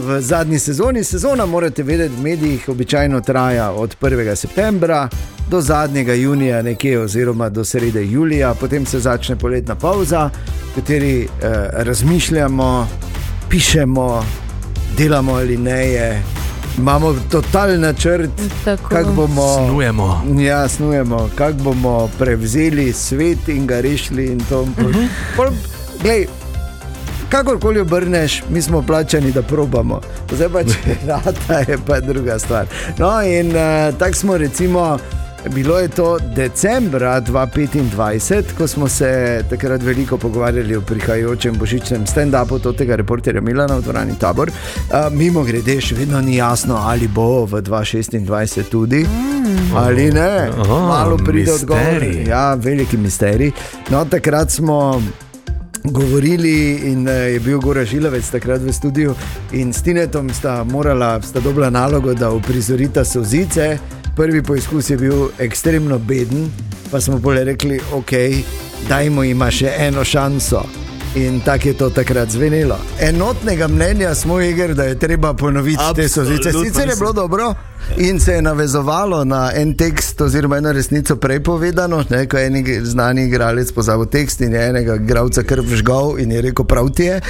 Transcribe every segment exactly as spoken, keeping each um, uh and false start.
v zadnji sezoni. Sezona, morate vedeti, v medijih običajno traja od prvega septembra do zadnjega junija nekje, oziroma do srede julija, potem se začne poletna pauza, v kateri eh, razmišljamo, pišemo, delamo alineje, imamo totalni načrt, kako bomo, snujemo. Ja, snujemo, kako bomo prevzeli svet in ga rešili in to. Uh-huh. Pol, glej, kakorkoli obrneš, mi smo plačani, da probamo. Zdaj pa, če rata, je pa druga stvar. No, in uh, tako smo recimo, bilo je to decembra dva tisoč petindvajset, ko smo se takrat veliko pogovarjali o prihajajočem božičnem stand-upu tega reporterja Milana v dvorani Tabor. Uh, mimo grede, še vedno ni jasno, ali bo v dva tisoč šestindvajset tudi, mm. ali ne. Oh, malo pride odgovor. Ja, veliki misterij. No, takrat smo govorili in je bil Goran Žilavec takrat v studiu in s Tinetom sta morala, sta dobila nalogo, da uprizorita Solzice. Prvi poizkus je bil ekstremno beden, pa smo bolje rekli, ok, dajmo ima še eno šanso. In tako je to takrat zvenelo. Enotnega mnenja smo igr, da je treba ponoviti Absolutno. Te Solzice. Sicer je bilo dobro in se je navezovalo na en tekst oziroma eno resnico prej povedano, ne, ko je en znani igralec pozabil tekst in je enega igralca kar vžgal in je rekel, prav ti je.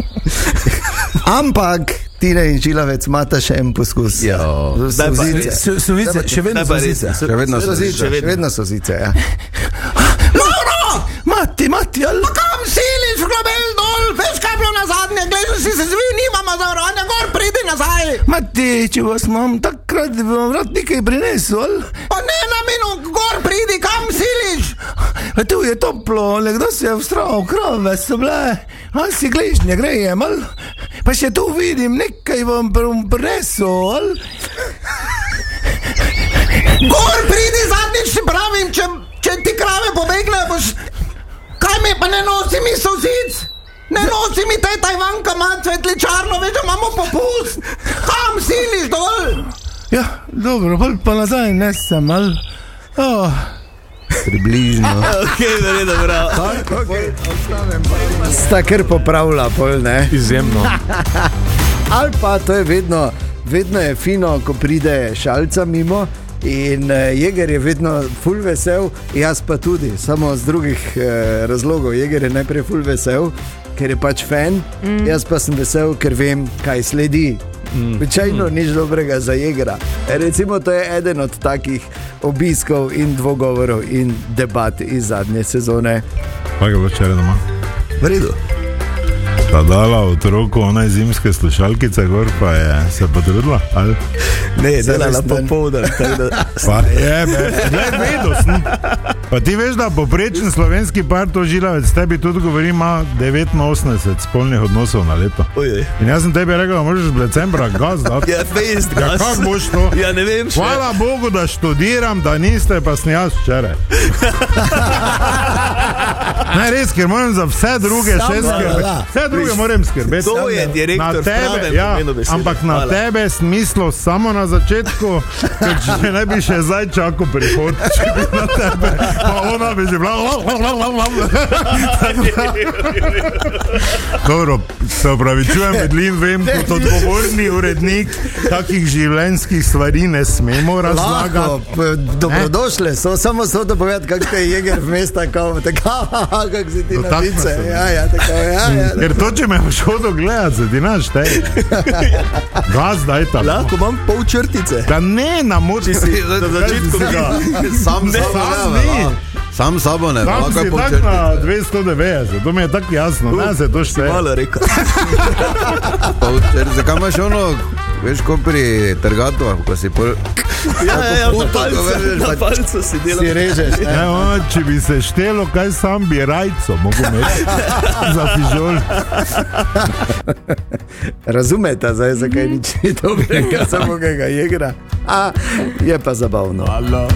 Ampak Tina in Žilavec imata še en poskus. Ja, Solzice. Solzice, še vedno Solzice. Še vedno Solzice, še vedno Solzice, ja. Laura! Mati, Mati, ali kam siliš v globel dol? Veš, kaj bilo na zadnje? Gledal si se zvi, nimamo zavranja, gor, pridi nazaj. Mati, če vas imam takrat, bi vam rad nekaj prinesel. Pa ne na minu, gor, pridi, kam siliš? A tu je toplo, le kdo se je vstral, krove so bile. A si gležnje grejem, ali? Pa še tu vidim, nekaj vam prinesel. Gor, pridi, zadnjič ti pravim, če, če ti krave pobegle, boš... Kaj me pa ne nosi mi Solzic? Ne nosi mi te Tajvanka, mat svetličarno, veš, da imamo popust. Kam siliš dol? Ja, dobro, pa nazaj nesem, ali? Oh. Približno. Ok, verjetno, bravo. Okay. Sta kar popravila, pol, ne? Izjemno. Ali pa to je vedno, vedno je fino, ko pride šalca mimo. In uh, Jeger je vedno ful vesel, jaz pa tudi, samo z drugih uh, razlogov. Jeger je najprej ful vesel, ker je pač fan, mm. jaz pa sem vesel, ker vem, kaj sledi. Običajno mm. nič dobrega za Jegera. E, recimo, to je eden od takih obiskov in dvogovorov in debat iz zadnje sezone. Pa ga bo včeraj doma? V redu. Ta dala otroku onaj zimske slušalkice gor, pa je se potrudila, ali? Ne, je delala popoldan. Pa je, ne, vedo sem. Pa ti veš, da poprečen slovenski par, to Žilavec, tebi tudi govori, ima devetinosemdeset spolnih odnosov na leto. Ojej. In jaz sem tebi rekel, da možeš v decembra gaz dati. Ja, fejst gaz. Ja, kak boš to? Ja, ne vem še. Hvala Bogu, da študiram, da niste, pa sem jaz včeraj. Ne, res, ker moram za vse druge še skrbeti. Vse druge moram skrbeti. To je direktor pravem ja, pomenu besede. Ampak na Hvala. Tebe smislo samo na začetku, ker če ne bi še zdaj čakal prihod, če bi na tebe, pa ona bi že bila. Dobro, se opravičujem, Medlin, vem, kot odgovorni urednik takih življenjskih stvari ne smemo razlagati. Dobrodošle so, samo so da povedati, kak te je Jeger vmes tako, tako, kak si ti no, na vice. Ja, ja, tako, ja, ja. Ker to, če me boš hodil gledat, se ti naš tej. Gaz, daj tam. Lahko imam pol črtice. Da ne, na moči si. Na začetku ga. Sam ne, sabo ne. Sam sabo ne. Tam si tak na dvesto devetdeset, to mi je tako jasno. Ne, se to šteje. Si malo rekel. Pol črtice, kam imaš ono, veš, ko pri trgatovah, ko si pol... Ja, ja, ja, na palcu, na palcu si delal. Si režeš, ne? Ne, ono, če bi se štelo, kaj sam bi rajco mogo imeti za fižol. Razumete zdaj, zakaj nič ni dobrega, samo kakega Jegera? A, je pa zabavno. Hvala.